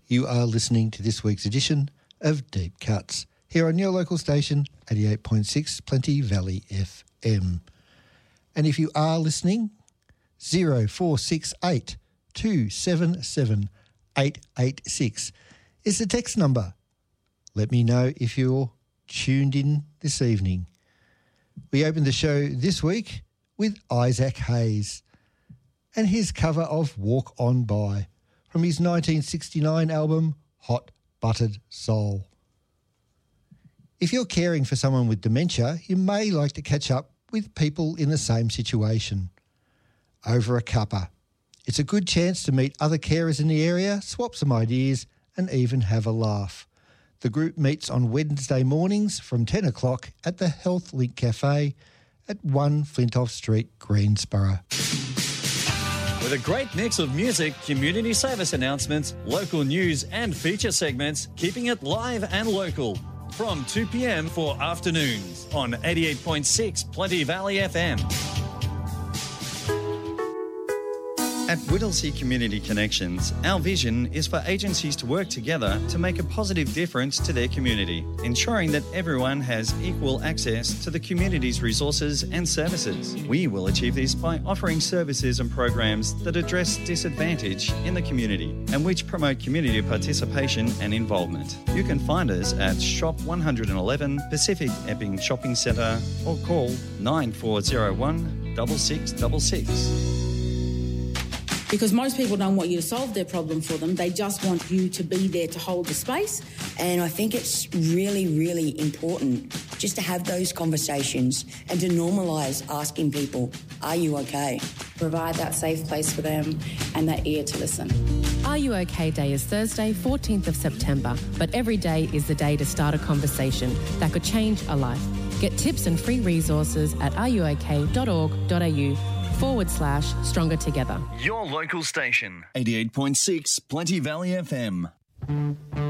You are listening to this week's edition of Deep Cuts here on your local station, 88.6 Plenty Valley FM. And if you are listening, 0468 277 886 is the text number. Let me know if you're tuned in this evening. We opened the show this week with Isaac Hayes and his cover of Walk On By from his 1969 album Hot Buttered Soul. If you're caring for someone with dementia, you may like to catch up with people in the same situation. Over a cuppa. It's a good chance to meet other carers in the area, swap some ideas and even have a laugh. The group meets on Wednesday mornings from 10 o'clock at the Health Link Cafe at 1 Flintoff Street, Greensborough. With a great mix of music, community service announcements, local news and feature segments, keeping it live and local. From 2 p.m. for afternoons on 88.6 Plenty Valley FM. At Whittlesea Community Connections, our vision is for agencies to work together to make a positive difference to their community, ensuring that everyone has equal access to the community's resources and services. We will achieve this by offering services and programs that address disadvantage in the community and which promote community participation and involvement. You can find us at Shop 111 Pacific Epping Shopping Centre or call 9401 6666. Because most people don't want you to solve their problem for them. They just want you to be there to hold the space. And I think it's really, really important just to have those conversations and to normalise asking people, are you okay? Provide that safe place for them and that ear to listen. Are You OK Day is Thursday, 14th of September, but every day is the day to start a conversation that could change a life. Get tips and free resources at ruok.org.au/Stronger Together. Your local station, 88.6 Plenty Valley FM.